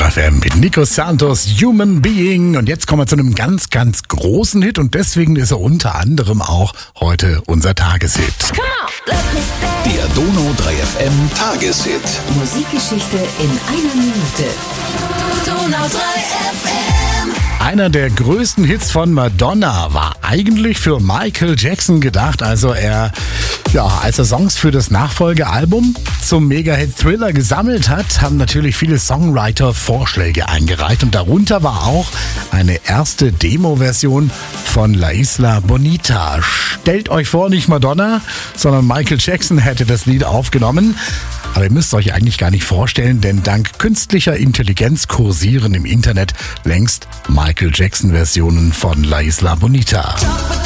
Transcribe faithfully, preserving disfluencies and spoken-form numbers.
F M mit Nico Santos, Human Being. Und jetzt kommen wir zu einem ganz, ganz großen Hit und deswegen ist er unter anderem auch heute unser Tageshit. Der Donau drei F M Tageshit. Musikgeschichte in einer Minute. Donau drei F M. Einer der größten Hits von Madonna war eigentlich für Michael Jackson gedacht. Also er, ja, als er Songs für das Nachfolgealbum zum Mega-Hit Thriller gesammelt hat, haben natürlich viele Songwriter Vorschläge eingereicht. Und darunter war auch eine erste Demo-Version von La Isla Bonita. Stellt euch vor, nicht Madonna, sondern Michael Jackson hätte das Lied aufgenommen. Aber ihr müsst euch eigentlich gar nicht vorstellen, denn dank künstlicher Intelligenz kursieren im Internet längst Michael Jackson-Versionen von La Isla Bonita.